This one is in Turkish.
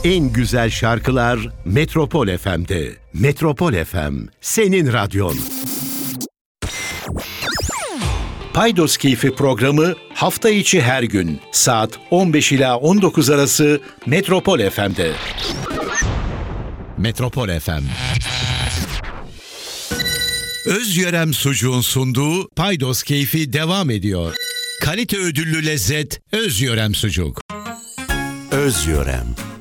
En güzel şarkılar Metropol FM'de. Metropol FM, senin radyon. Paydos Keyfi programı hafta içi her gün saat 15 ila 19 arası Metropol FM'de. Metropol FM. Özyörem Sucuğun sunduğu Paydos Keyfi devam ediyor. Kalite ödüllü lezzet Özyörem Sucuk. Özyörem.